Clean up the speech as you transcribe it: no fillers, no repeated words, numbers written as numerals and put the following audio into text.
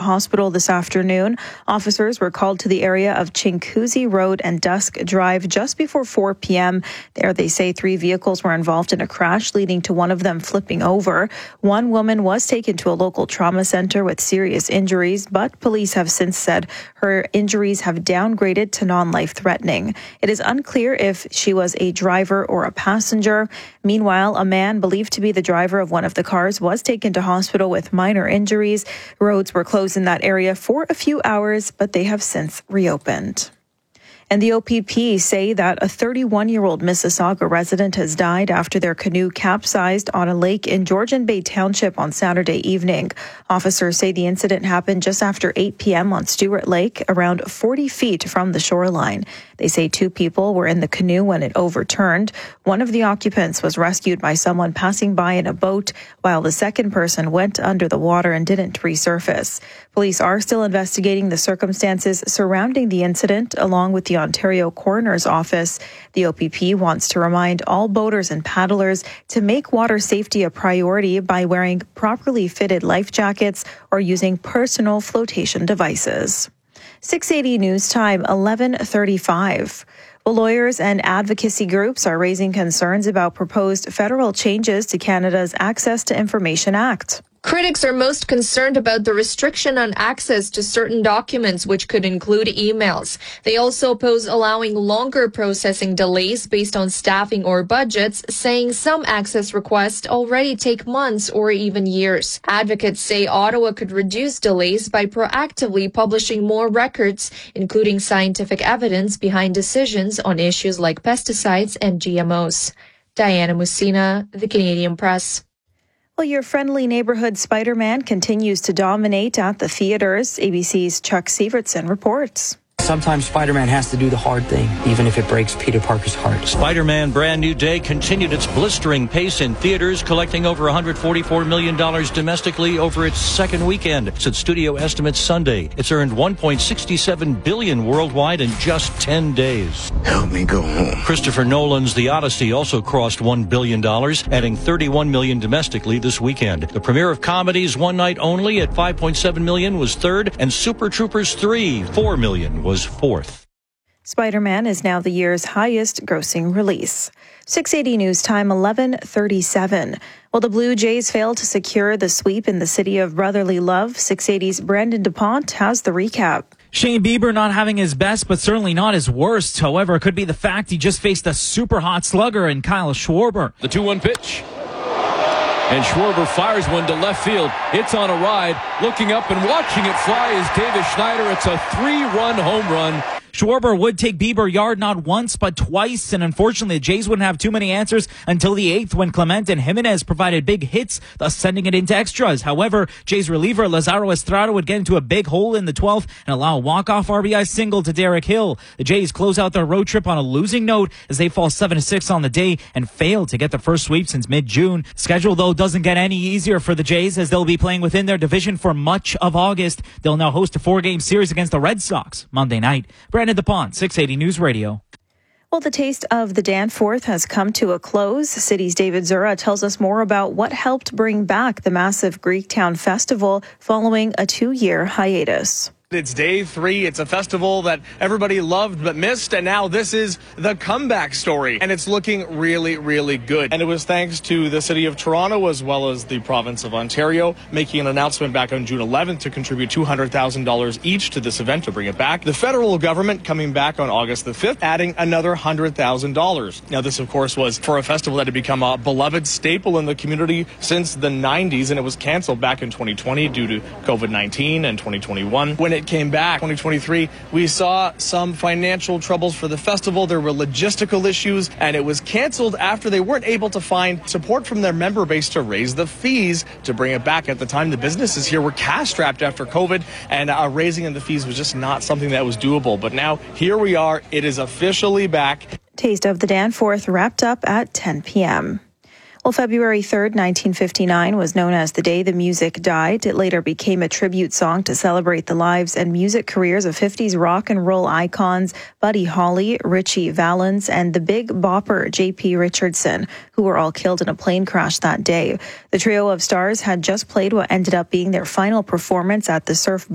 hospital this afternoon. Officers were called to the area of Chinguacousy Road and Dusk Drive just before 4 p.m. There, they say 3 vehicles were involved in a crash, leading to one of them flipping over. One woman was taken to a local trauma center with serious injuries, but police have since said her injuries have downgraded to non-life-threatening. It is unclear if she was a driver or a passenger. Meanwhile, a man believed to be the driver of one of the cars was taken to hospital with minor injuries. Roads were closed in that area for a few hours, but they have since reopened. And the OPP say that a 31-year-old Mississauga resident has died after their canoe capsized on a lake in Georgian Bay Township on Saturday evening. Officers say the incident happened just after 8 p.m. on Stewart Lake, around 40 feet from the shoreline. They say 2 people were in the canoe when it overturned. One of the occupants was rescued by someone passing by in a boat, while the second person went under the water and didn't resurface. Police are still investigating the circumstances surrounding the incident, along with the Ontario Coroner's Office. The OPP wants to remind all boaters and paddlers to make water safety a priority by wearing properly fitted life jackets or using personal flotation devices. 680 News Time, 11:35. Well, lawyers and advocacy groups are raising concerns about proposed federal changes to Canada's Access to Information Act. Critics are most concerned about the restriction on access to certain documents, which could include emails. They also oppose allowing longer processing delays based on staffing or budgets, saying some access requests already take months or even years. Advocates say Ottawa could reduce delays by proactively publishing more records, including scientific evidence behind decisions on issues like pesticides and GMOs. Diana Musina, The Canadian Press. Well, your friendly neighborhood Spider-Man continues to dominate at the theaters. ABC's Chuck Sievertson reports. Sometimes Spider-Man has to do the hard thing, even if it breaks Peter Parker's heart. Spider-Man Brand New Day continued its blistering pace in theaters, collecting over $144 million domestically over its second weekend. Said studio estimates Sunday. It's earned $1.67 billion worldwide in just 10 days. Help me go home. Christopher Nolan's The Odyssey also crossed $1 billion, adding $31 million domestically this weekend. The premiere of comedies One Night Only at $5.7 million was third, and Super Troopers 3, $4 million was fourth. Spider-Man is now the year's highest grossing release. 680 News Time, 11:37. Well, the Blue Jays failed to secure the sweep in the city of brotherly love. 680's Brandon DuPont has the recap. Shane Bieber not having his best, but certainly not his worst. However, it could be the fact he just faced a super hot slugger in Kyle Schwarber. The 2-1 pitch. And Schwarber fires one to left field. It's on a ride. Looking up and watching it fly is Davis Schneider. It's a 3-run home run. Schwarber would take Bieber yard not once but twice, and unfortunately the Jays wouldn't have too many answers until the 8th when Clement and Jimenez provided big hits, thus sending it into extras. However, Jays reliever Lazaro Estrada would get into a big hole in the 12th and allow a walk-off RBI single to Derek Hill. The Jays close out their road trip on a losing note as they fall 7-6 on the day and fail to get the first sweep since mid-June. Schedule, though, doesn't get any easier for the Jays as they'll be playing within their division for much of August. They'll now host a 4-game series against the Red Sox Monday night. Brandon DuPont, 680 News Radio. Well, the taste of the Danforth has come to a close. City's David Zura tells us more about what helped bring back the massive Greektown Festival following a 2-year hiatus. It's day 3. It's a festival that everybody loved but missed, and now this is the comeback story, and it's looking really, really good. And it was thanks to the City of Toronto as well as the Province of Ontario making an announcement back on June 11th to contribute $200,000 each to this event to bring it back. The federal government coming back on August the 5th, adding another $100,000. Now, this, of course, was for a festival that had become a beloved staple in the community since the 90s, and it was canceled back in 2020 due to COVID-19 and 2021. When it came back, 2023, we saw some financial troubles for the festival. There were logistical issues, and it was canceled after they weren't able to find support from their member base to raise the fees to bring it back. At the time, the businesses here were cash-strapped after COVID, and raising of the fees was just not something that was doable. But now, here we are. It is officially back. Taste of the Danforth wrapped up at 10 p.m. Well, February 3rd, 1959 was known as the day the music died. It later became a tribute song to celebrate the lives and music careers of 50s rock and roll icons Buddy Holly, Ritchie Valens, and the Big Bopper J.P. Richardson, who were all killed in a plane crash that day. The trio of stars had just played what ended up being their final performance at the Surf